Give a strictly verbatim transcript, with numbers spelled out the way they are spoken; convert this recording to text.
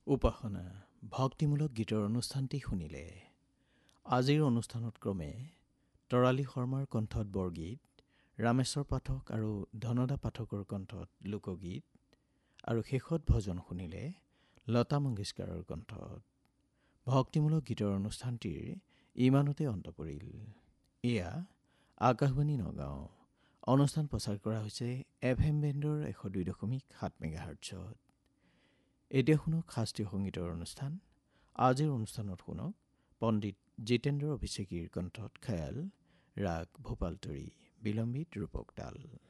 উপাসনা ভক্তিমূলক গীতৰ অনুষ্ঠানটি শুনিলে। আজিৰ অনুষ্ঠানত ক্ৰমে তৰালী শৰ্মাৰ কণ্ঠত বৰগীত, ৰামেশ্বৰ পাঠক আৰু ধনদা পাঠকৰ কণ্ঠত লোকগীত আৰু শেষত ভজন শুনিলে লতা মংগেশকাৰৰ কণ্ঠত। ভক্তিমূলক গীতৰ অনুষ্ঠানটিৰ ইমানতে অন্ত পৰিল। এয়া আকাশবাণী নগাঁও। অনুষ্ঠান প্ৰচাৰ কৰা হৈছে এফ এম বেণ্ডৰ এশ দুই দশমিক সাত মেগাহাৰ্টছত। এতিয়া শুনক শাস্ত্ৰীয় সংগীতৰ অনুষ্ঠান। আজিৰ অনুষ্ঠানত শুনক পণ্ডিত জিতেন্দ্ৰ অভিষেকীৰ কণ্ঠত খয়াল, ৰাগ ভূপালতৰী, বিলম্বিত ৰূপক তাল।